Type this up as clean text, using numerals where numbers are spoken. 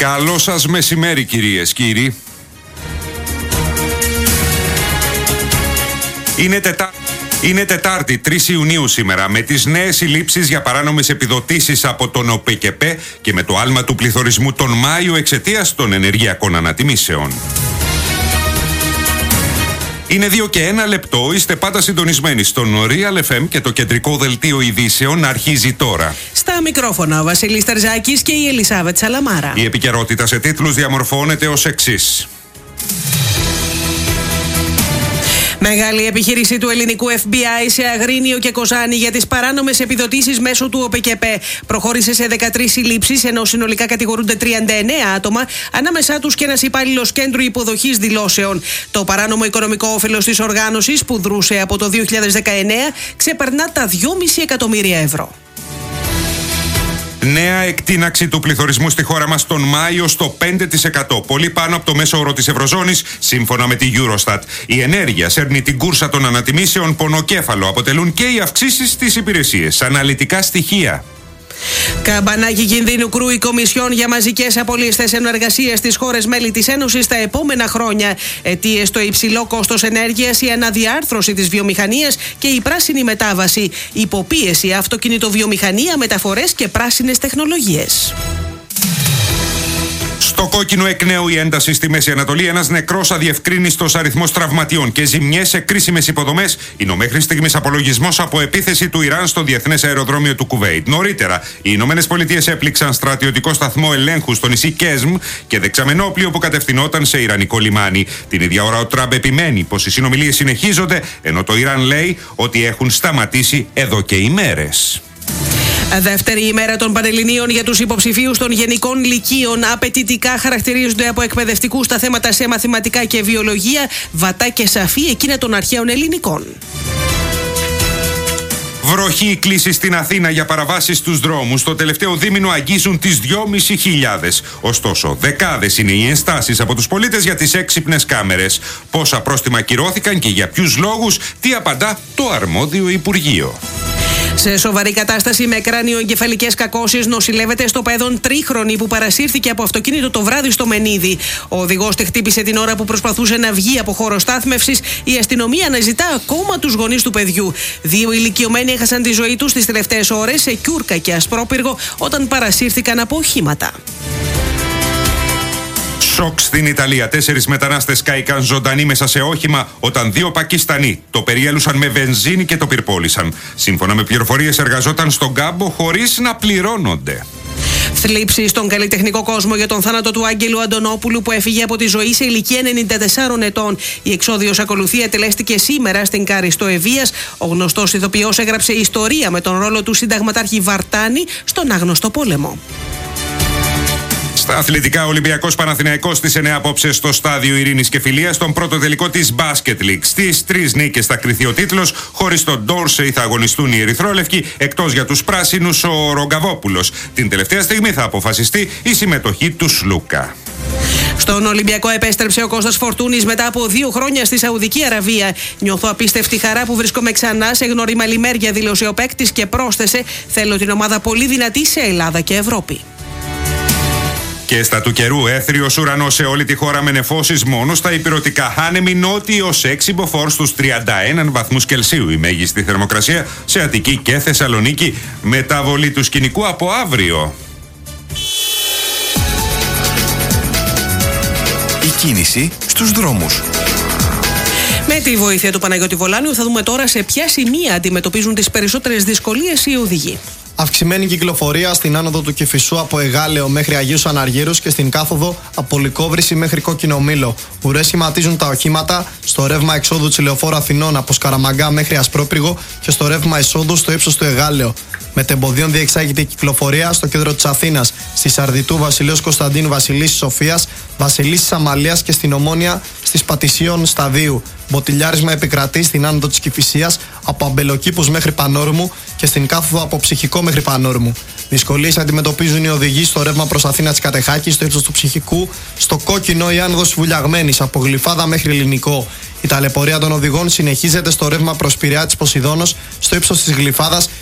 Καλό σας μεσημέρι, κυρίες, κύριοι. Είναι Τετάρτη, 3 Ιουνίου σήμερα, με τις νέες συλλήψεις για παράνομες επιδοτήσεις από τον ΟΠΕΚΕΠΕ και με το άλμα του πληθωρισμού τον Μάιο εξαιτίας των ενεργειακών ανατιμήσεων. Είναι 2 και 1 λεπτό, είστε πάντα συντονισμένοι στον Real FM και το κεντρικό δελτίο ειδήσεων αρχίζει τώρα. Στα μικρόφωνα ο Βασίλης Τερζάκης και η Ελισάβετ Σαλαμάρα. Η επικαιρότητα σε τίτλους διαμορφώνεται ως εξής. Μεγάλη επιχείρηση του ελληνικού FBI σε Αγρίνιο και Κοζάνη για τις παράνομες επιδοτήσεις μέσω του ΟΠΕΚΕΠΕ προχώρησε σε 13 συλλήψεις, ενώ συνολικά κατηγορούνται 39 άτομα, ανάμεσά τους και ένας υπάλληλος κέντρου υποδοχής δηλώσεων. Το παράνομο οικονομικό όφελος της οργάνωσης, που δρούσε από το 2019, ξεπερνά τα 2,5 εκατομμύρια ευρώ. Νέα εκτείναξη του πληθωρισμού στη χώρα μας τον Μάιο στο 5%, πολύ πάνω από το μέσο όρο της Ευρωζώνης, σύμφωνα με τη Eurostat. Η ενέργεια σέρνει την κούρσα των ανατιμήσεων, πονοκέφαλο αποτελούν και οι αυξήσεις στις υπηρεσίες. Αναλυτικά στοιχεία. Καμπανάκι κινδύνου κρούει η Κομισιόν για μαζικές απολύσεις θέσεων εργασίας στις χώρες μέλη της Ένωσης τα επόμενα χρόνια. Αιτίες: το υψηλό κόστος ενέργειας, η αναδιάρθρωση της βιομηχανίας και η πράσινη μετάβαση. Υποπίεση, αυτοκινητοβιομηχανία, μεταφορές και πράσινες τεχνολογίες. Στο κόκκινο εκ νέου η ένταση στη Μέση Ανατολή, ένας νεκρός, αδιευκρίνιστος αριθμός τραυματιών και ζημιές σε κρίσιμες υποδομές, είναι ο μέχρι στιγμής απολογισμός από επίθεση του Ιράν στο διεθνές αεροδρόμιο του Κουβέιτ. Νωρίτερα, οι Ηνωμένες Πολιτείες έπληξαν στρατιωτικό σταθμό ελέγχου στο νησί Κέσμ και δεξαμενόπλιο που κατευθυνόταν σε ιρανικό λιμάνι. Την ίδια ώρα ο Τραμπ επιμένει πως οι συνομιλίες συνεχίζονται, ενώ το Ιράν λέει ότι έχουν σταματήσει εδώ και ημέρες. Δεύτερη ημέρα των Πανελληνίων για τους υποψηφίους των γενικών λυκείων. Απαιτητικά χαρακτηρίζονται από εκπαιδευτικούς στα θέματα σε μαθηματικά και βιολογία, βατά και σαφή εκείνα των αρχαίων ελληνικών. Βροχή κλείσει στην Αθήνα για παραβάσεις στους δρόμους. Το τελευταίο δίμηνο αγγίζουν τις 2.500. Ωστόσο, δεκάδες είναι οι ενστάσεις από τους πολίτες για τις έξυπνες κάμερες. Πόσα πρόστιμα ακυρώθηκαν και για ποιους λόγους, τι απαντά το αρμόδιο Υπουργείο. Σε σοβαρή κατάσταση με κράνιο-εγκεφαλικές κακώσεις νοσηλεύεται στο παιδόν τρίχρονη που παρασύρθηκε από αυτοκίνητο το βράδυ στο Μενίδη. Ο οδηγός τη χτύπησε την ώρα που προσπαθούσε να βγει από χώρο στάθμευσης. Η αστυνομία αναζητά ακόμα τους γονείς του παιδιού. 2 ηλικιωμένοι έχασαν τη ζωή τους τις τελευταίες ώρες σε Κιούρκα και Ασπρόπυργο όταν παρασύρθηκαν από οχήματα. Σοκ στην Ιταλία. 4 μετανάστες κάηκαν ζωντανοί μέσα σε όχημα όταν 2 Πακιστανοί το περιέλουσαν με βενζίνη και το πυρπόλησαν. Σύμφωνα με πληροφορίες, εργαζόταν στον κάμπο χωρίς να πληρώνονται. Θλίψη στον καλλιτεχνικό κόσμο για τον θάνατο του Άγγελου Αντωνόπουλου, που έφυγε από τη ζωή σε ηλικία 94 ετών. Η εξόδιος ακολουθία τελέστηκε σήμερα στην Κάριστο Ευβίας. Ο γνωστός ηθοποιός έγραψε ιστορία με τον ρόλο του συνταγματάρχη Βαρτάνη στον άγνωστο πόλεμο. Στα αθλητικά, ο Ολυμπιακός Παναθηναϊκός στις 9 απόψε στο στάδιο Ειρήνης και Φιλίας, στον πρώτο τελικό της Basket League. Στις 3 νίκες θα κριθεί ο τίτλος. Χωρίς τον Ντόρσεϊ θα αγωνιστούν οι Ερυθρόλευκοι, εκτός για τους πράσινους ο Ρογκαβόπουλος. Την τελευταία στιγμή θα αποφασιστεί η συμμετοχή του Σλούκα. Στον Ολυμπιακό επέστρεψε ο Κώστας Φορτούνης μετά από 2 χρόνια στη Σαουδική Αραβία. «Νιώθω απίστευτη χαρά που βρίσκομαι ξανά σε γνώριμα λιμέρια», δήλωσε ο παίκτης και πρόσθεσε: «Θέλω την ομάδα πολύ δυνατή σε Ελλάδα και Ευρώπη». Και στα του καιρού, έθριος ουρανός σε όλη τη χώρα με νεφώσεις μόνο στα ηπειρωτικά. Άνεμοι νότιος 6 μποφόρ στους 31 βαθμούς Κελσίου η μέγιστη θερμοκρασία σε Αττική και Θεσσαλονίκη. Μεταβολή του σκηνικού από αύριο. Η κίνηση στους δρόμους. Με τη βοήθεια του Παναγιώτη Βολάνιου θα δούμε τώρα σε ποια σημεία αντιμετωπίζουν τις περισσότερες δυσκολίες οι οδηγοί. Αυξημένη κυκλοφορία στην άνοδο του Κηφισού από Εγάλεο μέχρι Αγίους Αναργύρους και στην κάθοδο από Λυκόβρηση μέχρι Κόκκινο Μήλο. Ουρές σχηματίζουν τα οχήματα στο ρεύμα εξόδου της Λεωφόρου Αθηνών από Σκαραμαγκά μέχρι Ασπρόπυργο και στο ρεύμα εισόδου στο ύψος του Εγάλεο. Μετεμποδίων διεξάγεται η κυκλοφορία στο κέντρο της Αθήνας, στη Σαρδιτού, Βασιλέως Κωνσταντίνου, Βασιλίσσης Σοφίας, Βασιλίσσης Αμαλίας και στην Ομόνια στις Πατησίων Σταδίου. Μποτιλιάρισμα επικρατεί στην άνοδο της Κηφισίας από Αμπελοκήπους μέχρι Πανόρμου και στην κάθοδο από Ψυχικό μέχρι Πανόρμου. Δυσκολίες αντιμετωπίζουν οι οδηγοί στο ρεύμα προς Αθήνα της Κατεχάκης, στο ύψος του Ψυχικού, στο Κόκκινο η άνοδος Βουλιαγμένης από Γλυφάδα μέχρι Ελληνικό. Η ταλαιπωρία των οδηγών συνεχίζεται στο ρεύμα προς Πειραιά της Ποσειδώνος, στο ύψος της Γλυφάδας